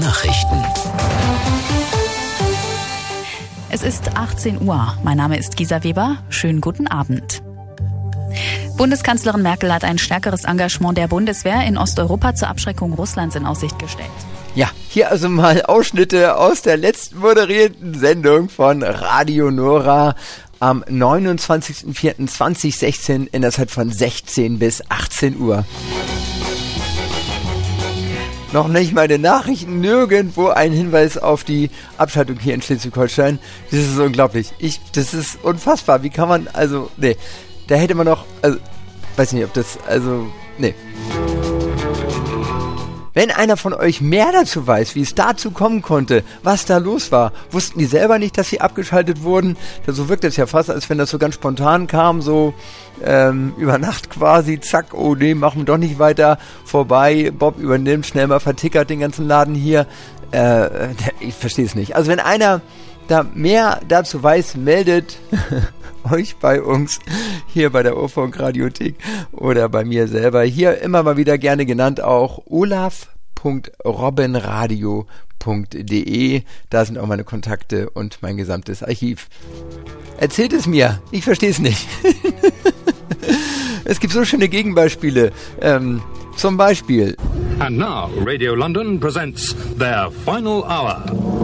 Nachrichten. Es ist 18 Uhr. Mein Name ist Gisa Weber. Schönen guten Abend. Bundeskanzlerin Merkel hat ein stärkeres Engagement der Bundeswehr in Osteuropa zur Abschreckung Russlands in Aussicht gestellt. Ja, hier also mal Ausschnitte aus der letzten moderierten Sendung von Radio Nora am 29.04.2016 in der Zeit von 16 bis 18 Uhr. Noch nicht mal in den Nachrichten, nirgendwo ein Hinweis auf die Abschaltung hier in Schleswig-Holstein. Das ist unglaublich. Das ist unfassbar. Wie kann man, da hätte man noch, weiß nicht, ob das, Wenn einer von euch mehr dazu weiß, wie es dazu kommen konnte, was da los war, wussten die selber nicht, dass sie abgeschaltet wurden? So wirkt es ja fast, als wenn das so ganz spontan kam, so über Nacht quasi, zack, oh nee, machen wir doch nicht weiter, vorbei, Bob übernimmt, schnell mal vertickert den ganzen Laden hier. Ich verstehe es nicht. Also wenn einer da mehr dazu weiß, meldet euch bei uns hier bei der O-Funk-Radiothek oder bei mir selber. Hier immer mal wieder gerne genannt auch olaf.robbenradio.de. Da sind auch meine Kontakte und mein gesamtes Archiv. Erzählt es mir, ich verstehe es nicht. Es gibt so schöne Gegenbeispiele. Zum Beispiel. And now Radio London presents their final hour.